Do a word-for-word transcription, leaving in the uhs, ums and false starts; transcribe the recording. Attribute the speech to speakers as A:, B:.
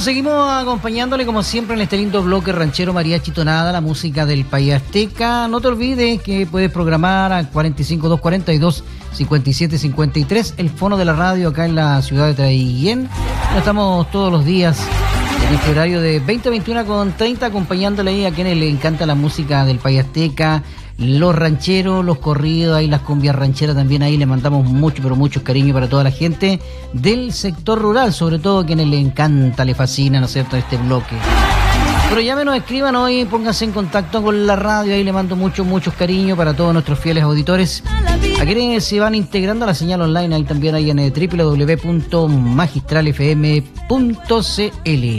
A: Bueno, seguimos acompañándole como siempre en este lindo bloque ranchero mariachi tonada, la música del país azteca. No te olvides que puedes programar a cuarenta y cinco, doscientos cuarenta y dos, cincuenta y siete cincuenta y tres, el fono de la radio acá en la ciudad de Traiguén. Estamos todos los días en este horario de veinte a veintiuno con treinta, acompañándole ahí a quienes le encanta la música del país azteca, los rancheros, los corridos, ahí las cumbias rancheras también. Ahí le mandamos mucho, pero mucho cariño para toda la gente del sector rural, sobre todo a quienes le encanta, le fascina, ¿no es cierto?, este bloque. Pero llámenos, escriban hoy, pónganse en contacto con la radio, ahí le mando mucho, muchos cariños para todos nuestros fieles auditores. A quienes se van integrando a la señal online, ahí también hay en doble u doble u doble u punto magistral f m punto c l.